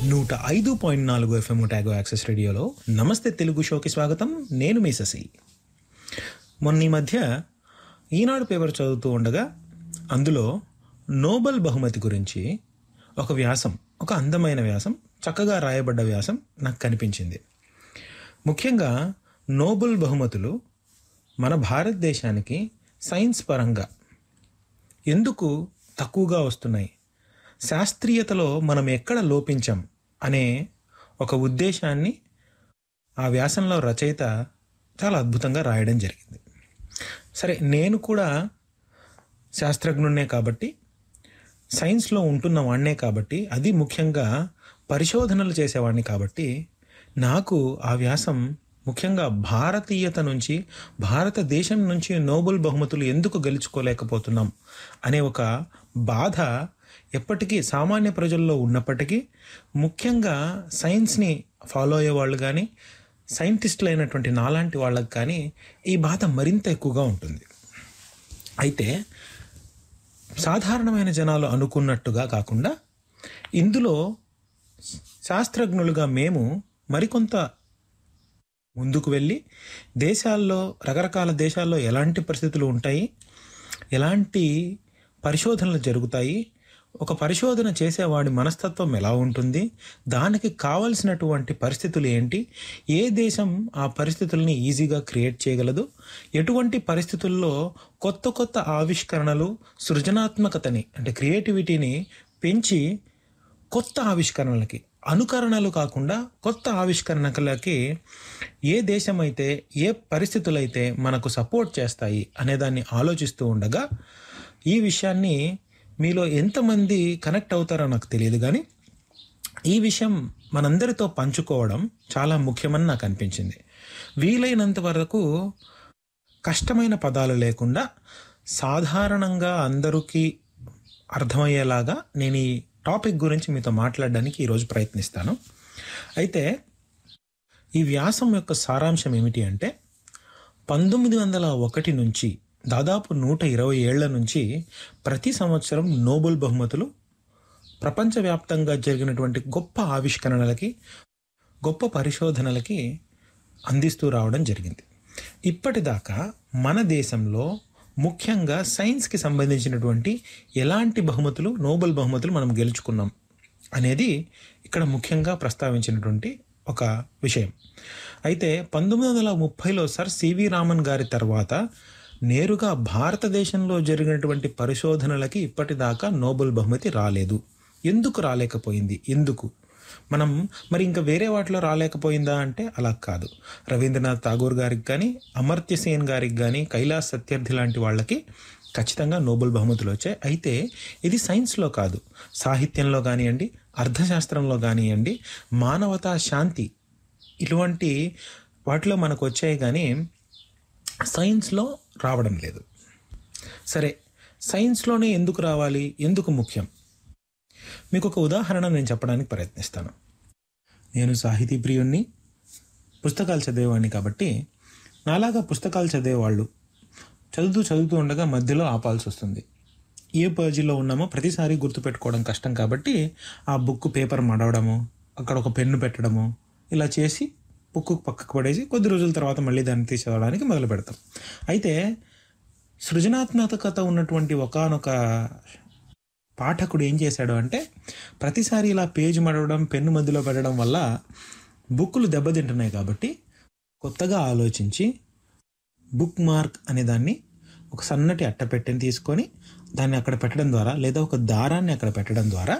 105.4 FM ట్యాగో access రేడియోలో నమస్తే తెలుగు షోకి స్వాగతం. నేను మీ శశి. మొన్న ఈ మధ్య ఈనాడు పేపర్ చదువుతూ ఉండగా అందులో నోబెల్ బహుమతి గురించి ఒక వ్యాసం, ఒక అందమైన వ్యాసం, చక్కగా రాయబడ్డ వ్యాసం నాకు కనిపించింది. ముఖ్యంగా నోబెల్ బహుమతులు మన భారతదేశానికి సైన్స్ పరంగా ఎందుకు తక్కువగా వస్తున్నాయి, శాస్త్రీయతలో మనం ఎక్కడ లోపించాం అనే ఒక ఉద్దేశాన్ని ఆ వ్యాసంలో రచయిత చాలా అద్భుతంగా రాయడం జరిగింది. సరే, నేను కూడా శాస్త్రజ్ఞున్నే కాబట్టి, సైన్స్లో ఉంటున్న వాడినే కాబట్టి, అది ముఖ్యంగా పరిశోధనలు చేసేవాడిని కాబట్టి, నాకు ఆ వ్యాసం ముఖ్యంగా భారతీయత నుంచి, భారతదేశం నుంచి నోబెల్ బహుమతులు ఎందుకు గెలుచుకోలేకపోతున్నాం అనే ఒక బాధ ఎప్పటికీ సామాన్య ప్రజల్లో ఉన్నప్పటికీ, ముఖ్యంగా సైన్స్ని ఫాలో అయ్యే వాళ్ళు కానీ, సైంటిస్టులు అయినటువంటి నాలాంటి వాళ్ళకి కానీ ఈ బాధ మరింత ఎక్కువగా ఉంటుంది. అయితే సాధారణమైన జనాలు అనుకున్నట్టుగా కాకుండా, ఇందులో శాస్త్రజ్ఞులుగా మేము మరికొంత ముందుకు వెళ్ళి రకరకాల దేశాల్లో ఎలాంటి పరిస్థితులు ఉంటాయి, ఎలాంటి పరిశోధనలు జరుగుతాయి, ఒక పరిశోధన చేసేవాడి మనస్తత్వం ఎలా ఉంటుంది, దానికి కావలసినటువంటి పరిస్థితులు ఏంటి, ఏ దేశం ఆ పరిస్థితుల్ని ఈజీగా క్రియేట్ చేయగలదు, ఎటువంటి పరిస్థితుల్లో కొత్త కొత్త ఆవిష్కరణలు, సృజనాత్మకతని అంటే క్రియేటివిటీని పెంచి కొత్త ఆవిష్కరణలకి, అనుకరణలు కాకుండా కొత్త ఆవిష్కరణలకి ఏ దేశం అయితే, ఏ పరిస్థితులైతే మనకు సపోర్ట్ చేస్తాయి అనేదాన్ని ఆలోచిస్తూ ఉండగా, ఈ విషయాన్ని మీలో ఎంతమంది కనెక్ట్ అవుతారో నాకు తెలియదు, కానీ ఈ విషయం మనందరితో పంచుకోవడం చాలా ముఖ్యమని నాకు అనిపించింది. వీలైనంత వరకు కష్టమైన పదాలు లేకుండా సాధారణంగా అందరికీ అర్థమయ్యేలాగా నేను ఈ టాపిక్ గురించి మీతో మాట్లాడడానికి ఈరోజు ప్రయత్నిస్తాను. అయితే ఈ వ్యాసం యొక్క సారాంశం ఏమిటి అంటే, 1901 నుంచి దాదాపు 120 ఏళ్ల నుంచి ప్రతి సంవత్సరం నోబెల్ బహుమతులు ప్రపంచవ్యాప్తంగా జరిగినటువంటి గొప్ప ఆవిష్కరణలకి, గొప్ప పరిశోధనలకి అందిస్తూ రావడం జరిగింది. ఇప్పటిదాకా మన దేశంలో ముఖ్యంగా సైన్స్కి సంబంధించినటువంటి ఎలాంటి బహుమతులు, నోబెల్ బహుమతులు మనం గెలుచుకున్నాం అనేది ఇక్కడ ముఖ్యంగా ప్రస్తావించినటువంటి ఒక విషయం. అయితే 1930లో సర్ సివి రామన్ గారి తర్వాత నేరుగా భారతదేశంలో జరిగినటువంటి పరిశోధనలకి ఇప్పటిదాకా నోబెల్ బహుమతి రాలేదు. ఎందుకు రాలేకపోయింది? మనం మరి ఇంకా వేరే వాటిలో రాలేకపోయిందా అంటే అలా కాదు. రవీంద్రనాథ్ ఠాగూర్ గారికి కానీ, అమర్త్య సేన్ గారికి కానీ, కైలాస్ సత్యార్థి లాంటి వాళ్ళకి ఖచ్చితంగా నోబెల్ బహుమతులు వచ్చాయి. అయితే ఇది సైన్స్లో కాదు, సాహిత్యంలో కానివ్వండి, అర్థశాస్త్రంలో కానివ్వండి, మానవతా, శాంతి ఇటువంటి వాటిలో మనకు వచ్చాయి, కానీ సైన్స్లో రావడం లేదు. సరే, సైన్స్లోనే ఎందుకు రావాలి, ఎందుకు ముఖ్యం? మీకు ఒక ఉదాహరణ నేను చెప్పడానికి ప్రయత్నిస్తాను. నేను సాహితీ ప్రియుణ్ణి, పుస్తకాలు చదివేవాడిని కాబట్టి నాలాగా పుస్తకాలు చదివేవాళ్ళు చదువుతూ ఉండగా మధ్యలో ఆపాల్సి వస్తుంది. ఏ పేజీలో ఉన్నామో ప్రతిసారి గుర్తుపెట్టుకోవడం కష్టం కాబట్టి ఆ బుక్ పేపర్ మడవడము, అక్కడ ఒక పెన్ను పెట్టడము, ఇలా చేసి బుక్కు పక్కకు పడేసి కొద్ది రోజుల తర్వాత మళ్ళీ దాన్ని తీసుకోవడానికి మొదలు పెడతాం. అయితే సృజనాత్మకత ఉన్నటువంటి ఒకానొక పాఠకుడు ఏం చేశాడు అంటే, ప్రతిసారి ఇలా పేజ్ మడవడం, పెన్ను మధ్యలో పెట్టడం వల్ల బుక్కులు దెబ్బతింటున్నాయి కాబట్టి కొత్తగా ఆలోచించి బుక్ మార్క్ అనే దాన్ని, ఒక సన్నటి అట్టపెట్టెని తీసుకొని దాన్ని అక్కడ పెట్టడం ద్వారా, లేదా ఒక దారాన్ని అక్కడ పెట్టడం ద్వారా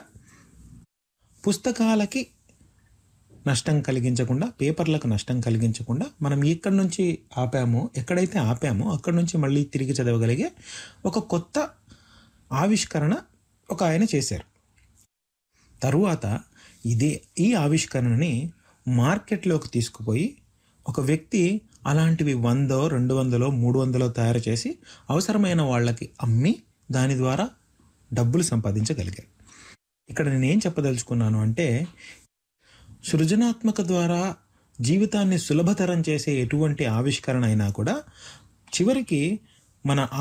పుస్తకాలకి నష్టం కలిగించకుండా, పేపర్లకు నష్టం కలిగించకుండా, మనం ఎక్కడి నుంచి ఎక్కడైతే ఆపామో అక్కడి నుంచి మళ్ళీ తిరిగి చదవగలిగే ఒక కొత్త ఆవిష్కరణ ఒక ఆయన చేశారు. తరువాత ఈ ఆవిష్కరణని మార్కెట్లోకి తీసుకుపోయి ఒక వ్యక్తి అలాంటివి 100, 200, 300 తయారు చేసి అవసరమైన వాళ్ళకి అమ్మి దాని ద్వారా డబ్బులు సంపాదించగలిగారు. ఇక్కడ నేనేం చెప్పదలుచుకున్నాను అంటే, సృజనాత్మక ద్వారా జీవితాన్ని సులభతరం చేసే ఎటువంటి ఆవిష్కరణ అయినా కూడా చివరికి మన